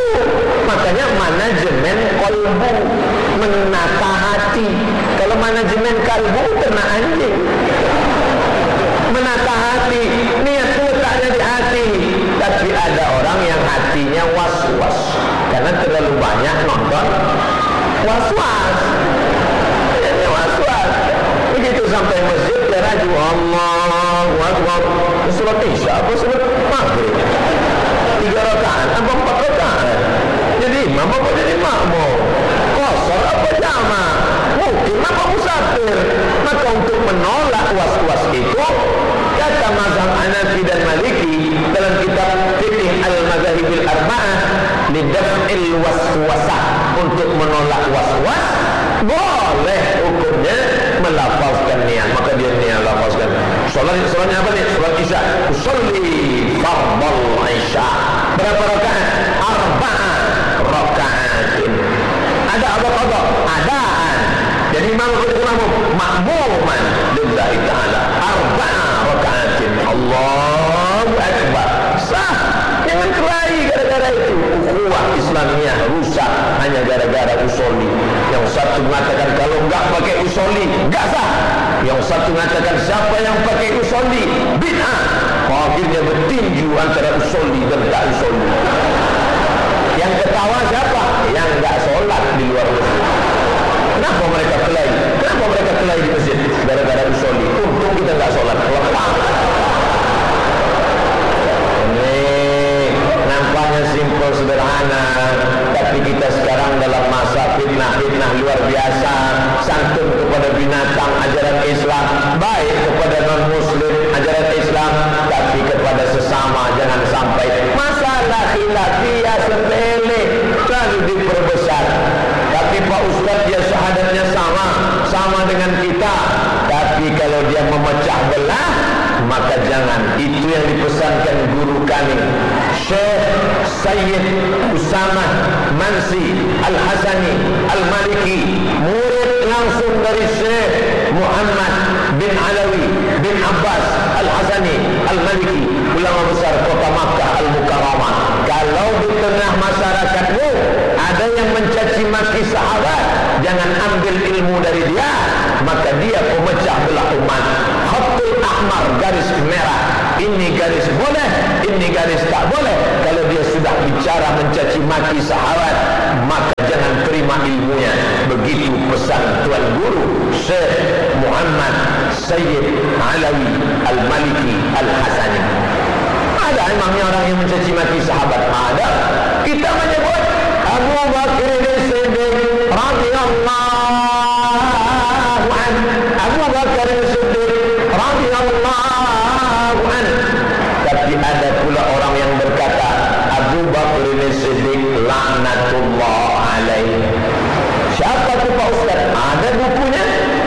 Makanya manajemen kolbu, menata hati. Kalau manajemen kalbu kena anjing. Menata hati, niat letaknya di hati. Tapi ada orang yang hatinya was-was karena terlalu banyak nonton was-was. Was-was. Begitu sampai masjid dia raju Allahu Akbar. Surat Isya apa surat Maghrib? 3 rakaat apa 4 rakaat? Jadi imam apa jadi makmum? Qasar apa jama'? Mungkin apa musafir? Maka untuk menolak was-was itu, kata mazhab Hanafi dan Maliki dalam kitab Fiqh Al-Madzahibil Arba'ah, lidaf'il waswasah, untuk menolak was-was boleh hukumnya melafazkan niat. Maka dia niat lafazkan. Solatnya apa nih? Solat Isya. Usolli fardal Isya. Berapa rakaat? 4 rakaatin. Ada apa-apa? Adaan. Jadi imam makmuman lillahi ta'ala 4 rakaatin. Allahu Akbar. Sah. Jangan kelahi gara-gara itu. Ukhuwah Islamiyah rusak hanya gara-gara usolli. Yang satu mengatakan kalau enggak pakai usolli enggak sah. Yang satu mengatakan siapa yang pakai usolli bid'ah. Akhirnya bertinju antara usolli dan tak usolli. Yang ketawa siapa? Yang enggak sholat di luar masjid. Kenapa mereka kelahi? Kenapa mereka kelahi di masjid? Gara-gara usolli. Untung kita enggak sholat. Lepas. Nampaknya simpel sederhana, tapi kita sekarang dalam masa fitnah luar biasa. Santun kepada binatang ajaran Islam, baik kepada non muslim ajaran Islam, tapi kepada sesama jangan sampai masalah khilafiyah sepele lalu diperbesar. Tapi Pak Ustaz dia syahadatnya sama dengan kita, tapi kalau dia memecah belah maka jangan. Itu yang dipesankan guru kami Syekh Sayyid Usamah Mansi Al-Hasani Al-Maliki, murid langsung dari Syekh Muhammad bin Alawi bin Abbas Al-Hasani Al-Maliki, ulama besar kota Makkah Al-Mukarramah. Kalau di tengah masyarakatmu ada yang mencaci maki sahabat, jangan ambil ilmu dari dia, maka dia pemecah belah umat. Khatul ahmar, garis merah. Ini garis boleh, ini garis tak boleh. Kalau dia sudah bicara mencaci maki sahabat, maka jangan terima ilmunya. Begitu pesan Tuan Guru Syekh Muhammad Sayyid Alawi Al-Maliki Al-Hasani. Ada emangnya orang yang mencaci maki sahabat? Ada. Kita menyebut Abu Bakar As-Siddiq radhiyallahu anhu. Abu Bakar As-Siddiq radhiyallahu anhu. Tapi ada pula orang yang berkata Abu Bakar As-Siddiq laknatullah alaihi. Siapa tu Pak Ustaz? Ada bukunya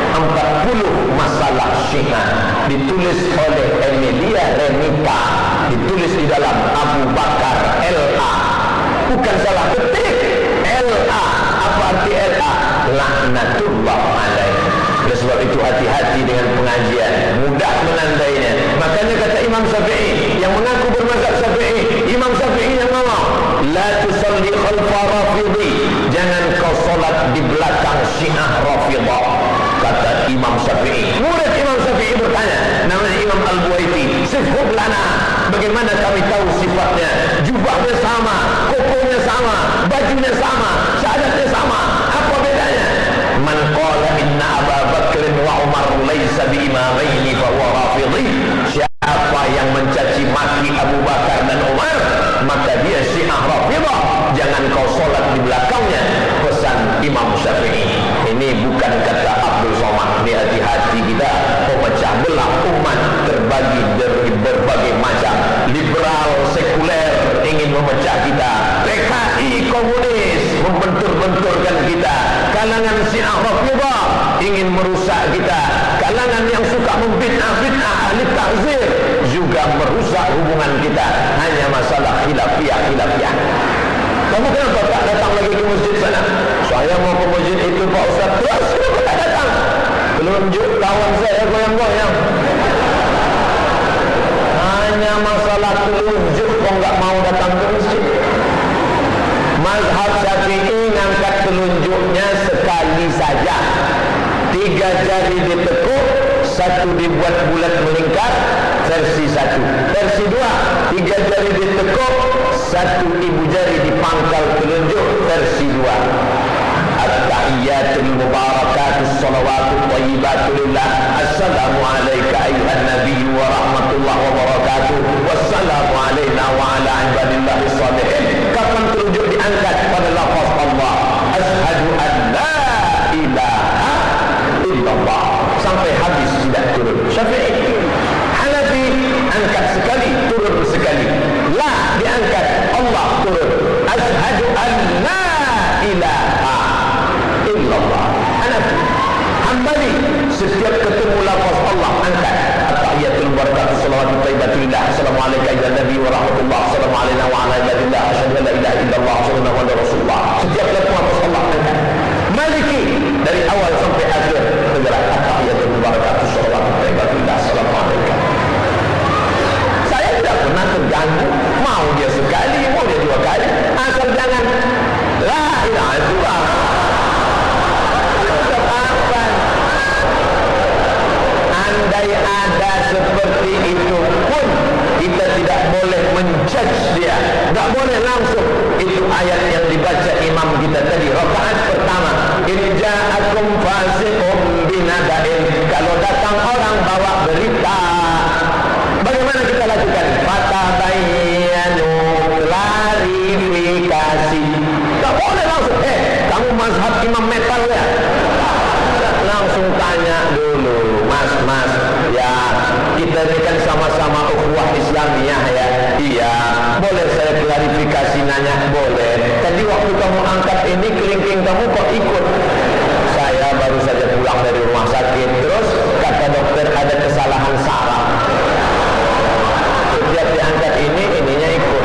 40 masalah Syiah, ditulis oleh Emilia Remika, ditulis di dalam Abu Bakar LA. Bukan salah ketik LA. Apa arti LA? Laknatullah alaihi. Oleh sebab itu hati-hati dengan pengajian, mudah menandainya. Makanya kata Imam Syafi'i yang mengaku bermazhab Syafi'i, Imam Syafi'i yang ngomong, la tusalli khalfa rafidhi, jangan kau solat di belakang Syiah Rafidah. Kata Imam Syafi'i. Murid Imam Syafi'i bertanya, namanya Imam Al-Buaiti, sifhub lana, bagaimana kami tahu sifatnya? Jubahnya sama, kokohnya sama, bajunya sama, syahadatnya sama, apa bedanya? Man qala inna Abu Bakr wa Umar laysa bi imamaini fa huwa rafidhi. Siapa yang mencaci maki Abu Bakar dan Umar, maka dia Syiah Rafidah. Jangan kau solat di belakangnya. Pesan Imam Syafi'i. Ini bukan kata Abdul Somad. Ini hati-hati kita. Pemecah belah umat terbagi dari berbagai macam. Liberal, sekuler ingin memecah kita. PKI komunis membentur-benturkan kita. Kalangan Syiah Rafidah ingin merusak kita. Kalangan yang suka membid'ah-bid'ah ahli takzir juga merusak hubungan kita. Hanya masalah khilafiyah. Kamu kenapa tak datang lagi ke masjid sana? Saya mau ke masjid itu Pak Ustaz. Terus kenapa tak datang? Telunjuk lawan saya goyang-goyang. Hanya masalah telunjuk kok enggak mau datang ke masjid. satu dibuat bulat melingkar, versi satu. Versi dua, 3 jari ditekuk, 1 ibu jari dipangkal telunjuk, versi dua. At-tahiyyatul mubarakatus salawatut thayyibatu lillah. Assalamu alayka ayyuhan nabiyyu wa rahmatullahi wa barakatuh. Wassalamu alayna wa ala ibadillahis shalihin. Kapan telunjuk diangkat pada lafaz Allah, asyhadu an la ilaha illallah, sampai habis tidak turun. Syafi'i. Hanafi angkat sekali, turun sekali. La diangkat, Allah turun. Asyhadu an la ilaha illallah. Hanafi. Hambali, setiap ketemu lafaz Allah angkat. At-tahiyyatul barakatuh salawatut thayyibatu lillah. Assalamu alayka ya nabi wa rahmatullah. Assalamu alayna wa ala ibadillah. Asyhadu an la ilaha illallah wa asyhadu anna rasulullah. Setiap ketemu lafaz Allah angkat. Maliki, dari awal sampai akhir segera at-tahiyyatul barakatuh salawatut thayyibatu lillah. Assalamu alayka. Saya tidak pernah terganggu. Mau dia sekali, mau dia 2 kali, asal jangan la ilaha illallah. Andai ada seperti itu pun, kita tidak boleh menjudge dia, tidak boleh langsung. Itu ayat yang dibaca imam kita tadi, rakaat pertama, in ja'akum fasiqun binaba'in. Kalau datang orang bawa berita, bagaimana kita lakukan? Fatabayyanu, klarifikasi. Tak boleh langsung, kamu mazhab imam metal ya? Langsung tanya dulu, mas, ya kita ini kan sama-sama ukhuwah Islamiyah ya. Iya, boleh saya klarifikasi nanya? Boleh. Tadi waktu kamu angkat ini, kelingking kamu kok ikut? Saya baru saja pulang dari rumah sakit, terus kata dokter ada kesalahan saraf. Setiap diangkat ini, ininya ikut.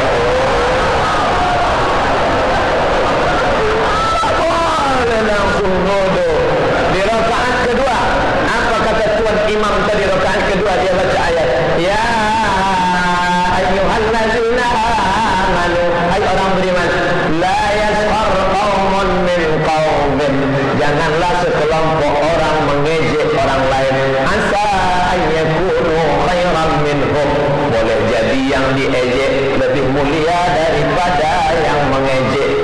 Boleh langsung nodo. Di rakaat kedua, apa kata tuan imam tadi? Rakaat kedua dia baca ayat, ya ayyuhallazina amanu, hai orang beriman, la yaskhar qaumun min qaumin, janganlah sekelompok orang mengejek orang lain, asa ayyakunu khairan minhum, boleh jadi yang diejek lebih mulia daripada yang mengejek.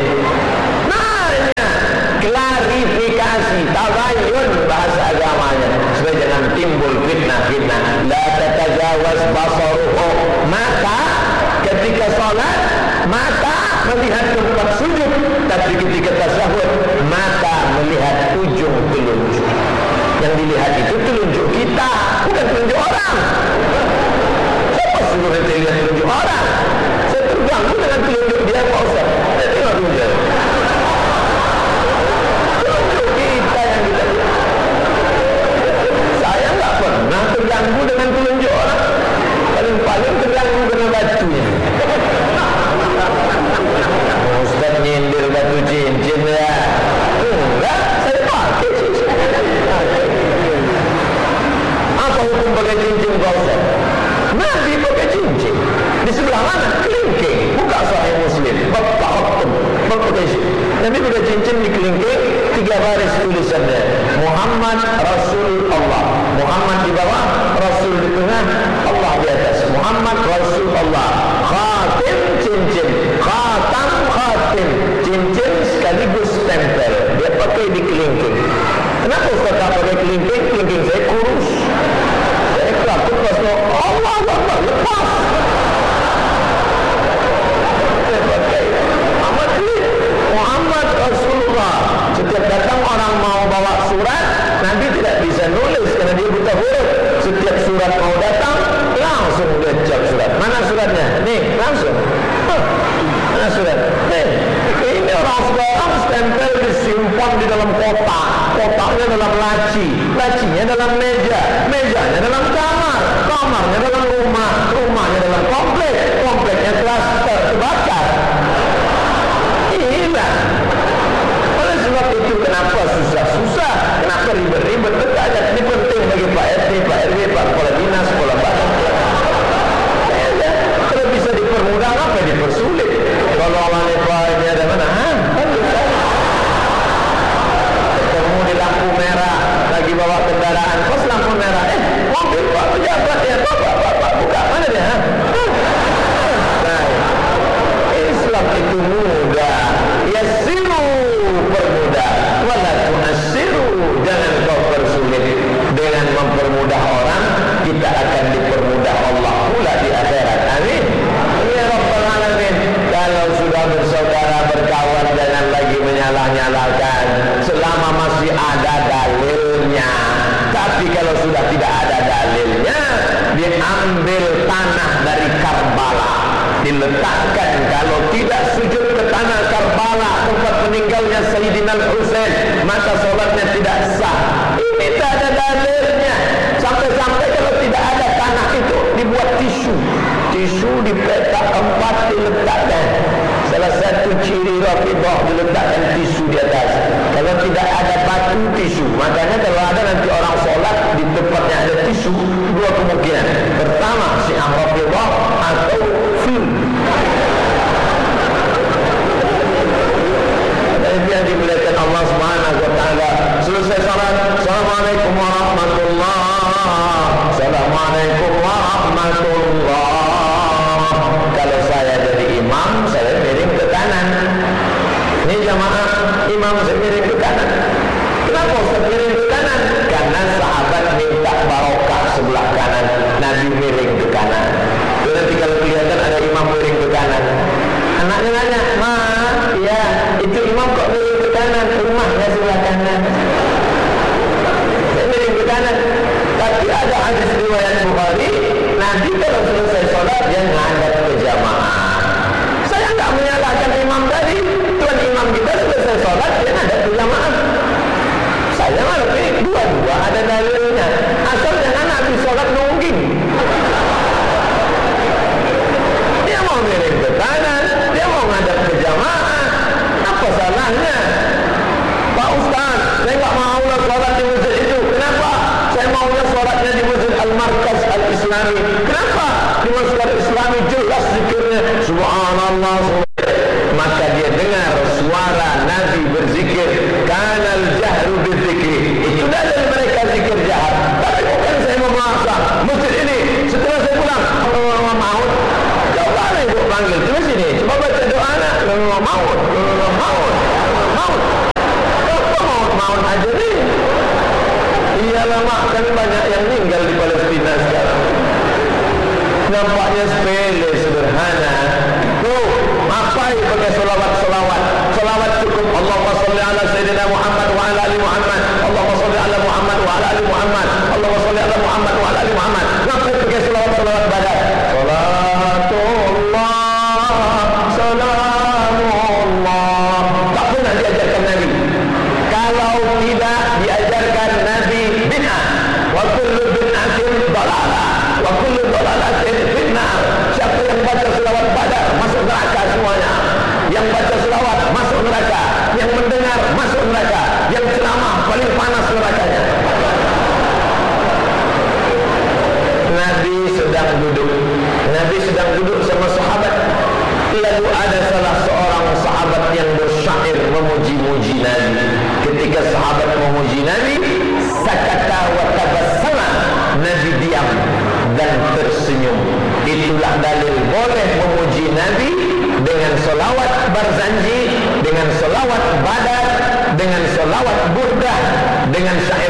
Klarifikasi, tabayyun bahasa agamanya, supaya jangan timbul fitnah. La tatajawaz basaruhu, mata ketika salat mata melihat tempat sujud, tapi ketika tasyahud mata melihat ujung telunjuk. Yang dilihat itu telunjuk kita, bukan telunjuk orang. Siapa suruh kita lihat telunjuk orang? Saya terganggu dengan telunjuk dia, Pak Ustaz. Saya tengok dulu dia. Saya nggak pernah terganggu dengan telunjuk orang. Paling terganggu dengan batunya. Ustaz nyindir batu cincin ya? Enggak, saya pakai cincin. Apa hukum pakai cincin Pak Ustaz? Nabi pakai cincin. Di sebelah mana? Kelingking. Buka Sahih Muslim. Bapak hukum. Nabi pakai cincin di kelingking, 3 baris tulisannya, Muhammad Rasul Allah. Muhammad di bawah, Rasul di tengah, Allah di atas. Muhammad Rasul Allah. Khatim cincin, khatam khatim, cincin sekaligus tempel. Dia pakai di kelingking. Kenapa Ustaz tak pakai kelingking? Kelingking saya kurus. Saya kelakut pas Allah lepas. Saya pakai Muhammad Rasulullah. Setiap datang orang mau bawa surat, Nabi tidak bisa nulis karena dia buta huruf. Setiap surat mau datang, langsung dia jawab surat. Mana suratnya? Nih, langsung. Mana surat? Nih, ini orang sekarang stempel disimpan di dalam kotak. Kotaknya dalam laci, lacinya dalam meja, mejanya dalam kamar, kamarnya dalam rumah, rumahnya dalam komplek, kompleknya klaster kebakar. Inilah. Oleh sebab itu kenapa susah-susah, kenapa ribet-ribet, bertanya. Ini penting bagi Pak RT, Pak RW, Pak Kepala Dinas, Kepala Badan. Kalau bisa dipermudah, apa dipersulit? Kalau wanita ada mana? Ketemu di lampu merah, lagi bawa kendaraan, pas lampu merah, ambil tanah dari Karbala, diletakkan. Kalau tidak sujud ke tanah Karbala, tempat meninggalnya Sayyidina Al-Husain, maka sholatnya tidak sah. Ini tak ada dalilnya. Sampai-sampai kalau tidak ada tanah itu, dibuat tisu dipetak 4 diletakkan. Salah satu ciri Rafidhah diletakkan tisu di atas. Kalau tidak ada batu, tisu. Makanya kalau ada nanti orang sholat di tempatnya ada tisu, 2 kemungkinan. Pertama, Syiah Rafidhah atau film. Jadi yang dimuliakan Allah Subhanahu wa taala, selesai salat, Assalamualaikum warahmatullahi, Assalamualaikum warahmatullahi. Kalau saya jadi imam, saya miring ke kanan. Ini jamaah, imam saya miring ke kanan. Kenapa Ustaz miring ke kanan? Karena sahabat minta barokah sebelah kanan, Nabi miring ke kanan. Nanti kalau kelihatan ada imam miring ke kanan, anaknya nanya, "Ma, ya itu imam kok miring ke kanan? Rumahnya sebelah kanan." Saya miring ke kanan. Tapi ada hadis riwayat Bukhari, Nabi kalau selesai sholat dia ngadap ke jamaah. Saya enggak menyalahkan imam tadi. Tuan imam kita selesai sholat dia ngadap ke jamaah. Saya malah pilih dua-dua ada dalilnya. Asal jangan Nabi sholat nungging. Dia mau miring ke kanan, dia mau ngadap ke jamaah. Apa salahnya? Pak Ustaz, saya enggak mau sholat di masjid itu. Kenapa? Saya maunya sholatnya di masjid Al-Markaz Al-Islami. Kenapa? Di masjid Al-Islami jelas zikirnya Subhanallah. Maka dia dengar suara Nabi berzikir, kanal jahru berzikir. Itu dari mereka zikir jahat. Tapi bukan saya memaksa. Masjid ini setelah saya pulang, Allah maut. Coba ibu panggil, coba sini, coba baca doa nak. Allah maut, Allah maut, maut. Apa maut aja nih? Iyalah mak, kan banyak yang meninggal di Palestina sekarang. Nampaknya sepele, sederhana. Tuh, apa yang pakai solawat-solawat? Solawat cukup. Allahumma salli ala Sayyidina Muhammad wa ala ali Muhammad. Allahumma salli ala Muhammad wa ala ali Muhammad. Allahumma salli ala Muhammad wa ala ali Muhammad. Ngapain pakai solawat-solawat badan? Salatullah, salamullah. Tak pernah diajarkan Nabi. Kalau tidak diajarkan Nabi, bid'ah. Wa kullu bid'atin dalalah. Wa kullu dalalatin finnar. Siapa yang baca selawat badar masuk neraka semuanya. Yang baca selawat masuk neraka. Yang mendengar masuk neraka. Yang ceramah paling panas nerakanya. Nabi sedang duduk sama sahabat. Lalu ada salah seorang sahabat yang bersyair memuji-muji Nabi. Ketika sahabat memuji Nabi, sakata wa tabassama, Nabi diam dan tersenyum. Itulah dalil boleh memuji Nabi dengan solawat barzanji, dengan solawat badar, dengan solawat burdah, dengan syair